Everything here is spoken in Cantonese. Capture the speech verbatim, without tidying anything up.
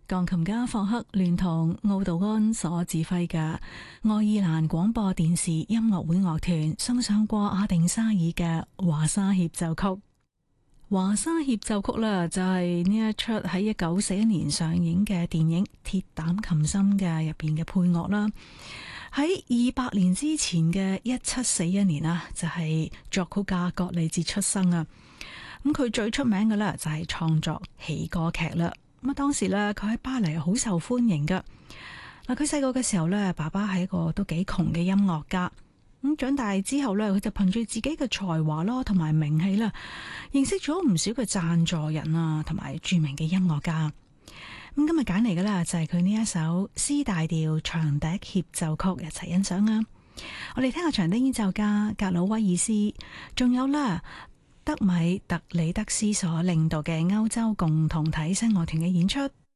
鋼琴家霍克聯同奧杜安所指揮嘅愛爾蘭廣播電視音樂會樂團送上過阿定沙爾嘅華沙協奏曲。華沙協奏曲啦，就係呢一出喺一九四一年上映嘅電影《鐵膽琴心》嘅入邊嘅配樂啦。喺二百年之前嘅一七四一年啊，就係作曲家格里哲出生啊。咁佢最出名嘅咧就係創作喜歌劇啦。咁啊，當時咧佢喺巴黎好受歡迎噶。嗱，佢細個嘅時候咧，爸爸係一個都幾窮嘅音樂家。咁長大之後咧，佢就憑住自己嘅才華咯，同埋名氣啦，認識咗唔少嘅贊助人啊，同埋著名嘅音樂家。咁今日揀嚟嘅啦，就係佢呢一首 C 大調長笛協奏曲，一齊欣賞啊！我哋聽下長笛演奏家格魯威爾斯，仲有啦德米特里德斯所領導嘅歐洲共同體聲樂團嘅演出。